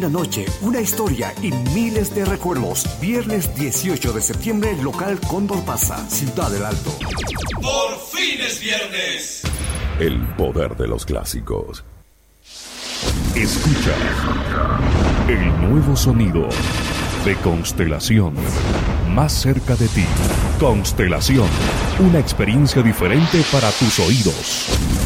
una noche, una historia y miles de recuerdos. Viernes 18 de septiembre, local Cóndor Plaza, Ciudad del Alto. ¡Por fin es viernes! El poder de los clásicos. Escucha el nuevo sonido de Constelación. Más cerca de ti. Constelación. Una experiencia diferente para tus oídos.